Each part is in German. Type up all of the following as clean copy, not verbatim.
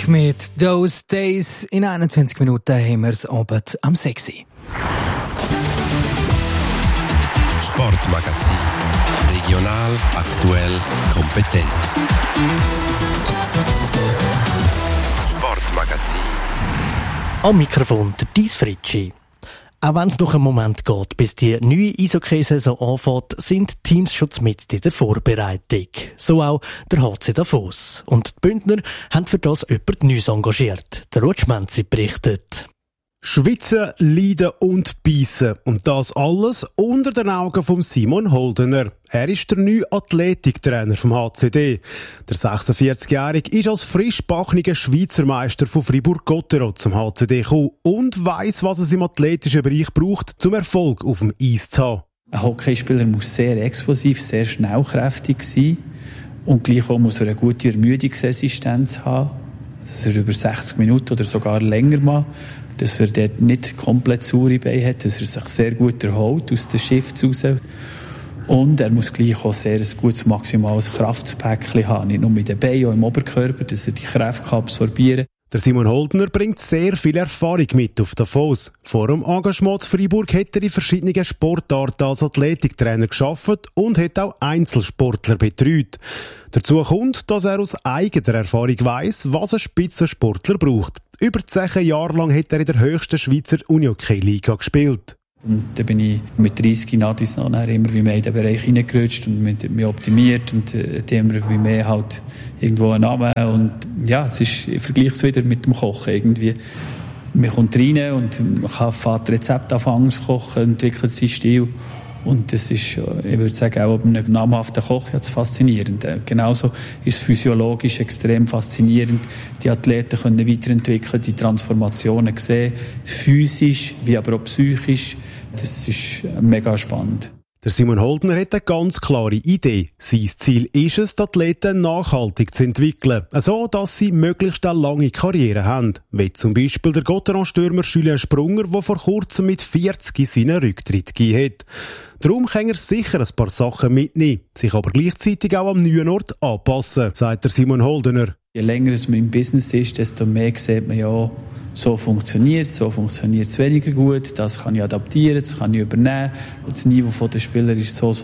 Music mit «Those Days». In 21 Minuten haben wir es Abend am 6. Sportmagazin. Regional, aktuell, kompetent. Sportmagazin. Am Mikrofon der Dies Fritschi. Auch wenn es noch einen Moment geht, bis die neue Eishockey-Saison anfängt, sind Teams schon mit in der Vorbereitung. So auch der HC Davos. Und die Bündner haben für das jemand Neues engagiert. Der Rutschmenzi berichtet. Schwitzen, leiden und beißen. Und das alles unter den Augen von Simon Holdener. Er ist der neue Athletiktrainer vom HCD. Der 46-Jährige ist als frischbackener Schweizer Meister von Fribourg-Gotteron zum HCD gekommen und weiss, was es im athletischen Bereich braucht, zum Erfolg auf dem Eis zu haben. Ein Hockeyspieler muss sehr explosiv, sehr schnellkräftig sein und gleich auch muss er eine gute Ermüdungsresistenz haben, dass er über 60 Minuten oder sogar länger macht. Dass er dort nicht komplett saure Beine hat, dass er sich sehr gut erholt aus den Shifts raus. Und er muss gleich auch sehr ein gutes maximales Kraftpäckchen haben, nicht nur mit den Beinen, auch im Oberkörper, dass er die Kräfte absorbieren kann. Der Simon Holdener bringt sehr viel Erfahrung mit auf Davos. Vor dem Engagement in Freiburg hat er in verschiedenen Sportarten als Athletiktrainer gearbeitet und hat auch Einzelsportler betreut. Dazu kommt, dass er aus eigener Erfahrung weiss, was ein Spitzensportler braucht. Über 10 Jahre lang hat er in der höchsten Schweizer Unihockey-Liga gespielt. Und dann bin ich mit 30 Nadis noch immer wie mehr in den Bereich hineingerutscht und mich optimiert und immer wie mehr halt irgendwo einen Namen. Und ja, es ist, ich vergleiche es wieder mit dem Kochen irgendwie. Man kommt rein und man kann Rezept anfangen zu kochen, entwickelt seinen Stil. Und das ist, ich würde sagen, auch bei einem namhaften Koch jetzt faszinierend. Genauso ist es physiologisch extrem faszinierend. Die Athleten können weiterentwickeln, die Transformationen sehen, physisch wie aber auch psychisch. Das ist mega spannend. Der Simon Holdener hat eine ganz klare Idee. Sein Ziel ist es, die Athleten nachhaltig zu entwickeln, so dass sie möglichst eine lange Karriere haben. Wie zum Beispiel der Gotteron-Stürmer Julien Sprunger, der vor kurzem mit 40 seinen Rücktritt gegeben hat. Darum kann er sicher ein paar Sachen mitnehmen, sich aber gleichzeitig auch am neuen Ort anpassen, sagt der Simon Holdener. Je länger es man im Business ist, desto mehr sieht man ja, so funktioniert es weniger gut, das kann ich adaptieren, das kann ich übernehmen, das Niveau der Spieler ist so.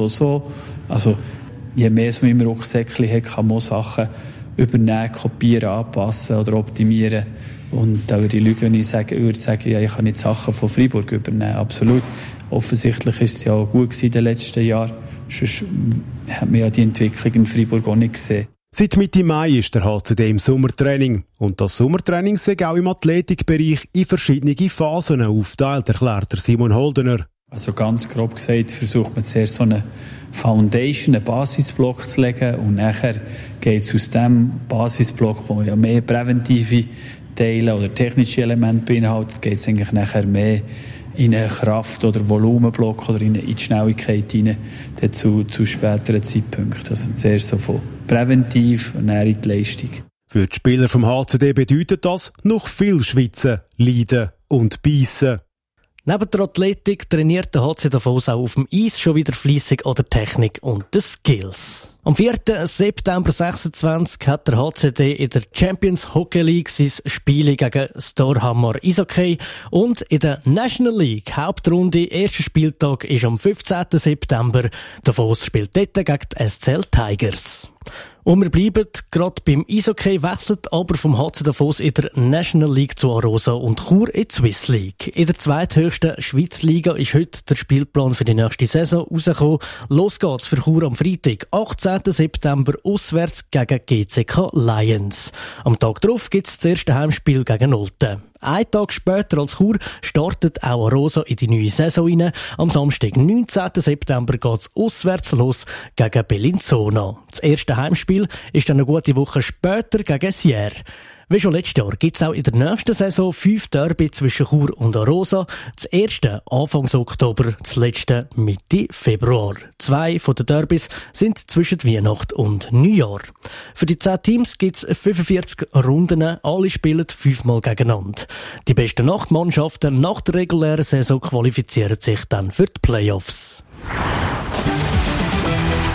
Also je mehr man im Rucksäckchen hat, kann man Sachen übernehmen, kopieren, anpassen oder optimieren. Und da würde ich lügen, wenn ich würde sagen, ja, ich kann nicht Sachen von Freiburg übernehmen, absolut. Offensichtlich ist es ja auch gut gewesen in den letzten Jahren, sonst hat man ja die Entwicklung in Freiburg auch nicht gesehen. Seit Mitte Mai ist der HCD im Sommertraining. Und das Sommertraining sei auch im Athletikbereich in verschiedene Phasen aufgeteilt, erklärt der Simon Holdener. Also ganz grob gesagt versucht man zuerst so eine Foundation, einen Basisblock zu legen und nachher geht es aus diesem Basisblock, wo ja mehr präventive Teile oder technische Elemente beinhaltet, geht es eigentlich nachher mehr in einen Kraft- oder Volumenblock oder in die Schnelligkeit hinein, zu späteren Zeitpunkten. Also zuerst so von präventiv und dann in die Leistung. Für die Spieler vom HCD bedeutet das noch viel schwitzen, leiden und beißen. Neben der Athletik trainiert der HC Davos auch auf dem Eis schon wieder fleissig an der Technik und den Skills. Am 4. September 26 hat der HCD in der Champions Hockey League sein Spiel gegen Storhamar Eishockey und in der National League Hauptrunde, erster Spieltag, ist am 15. September. Davos spielt dort gegen die SCL Tigers. Und wir bleiben gerade beim Eishockey, wechselt aber vom HC Davos in der National League zu Arosa und Chur in die Swiss League. In der zweithöchsten Schweizer Liga ist heute der Spielplan für die nächste Saison rausgekommen. Los geht's für Chur am Freitag, 18. September, auswärts gegen GCK Lions. Am Tag darauf gibt's das erste Heimspiel gegen Olten. Ein Tag später als Chur startet auch Arosa in die neue Saison rein. Am Samstag, 19. September, geht's auswärts los gegen Bellinzona. Das erste Heimspiel ist dann eine gute Woche später gegen Sierre. Wie schon letztes Jahr gibt's auch in der nächsten Saison 5 Derby zwischen Chur und Arosa. Das erste Anfang Oktober, das letzte Mitte Februar. 2 von den Derbys sind zwischen Weihnachten und Neujahr. Für die 10 Teams gibt's 45 Runden. Alle spielen 5-mal gegeneinander. Die besten 8 Mannschaften nach der regulären Saison qualifizieren sich dann für die Playoffs.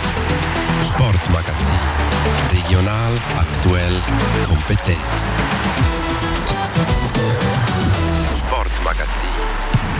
Sportmagazin. Regional, aktuell, kompetent.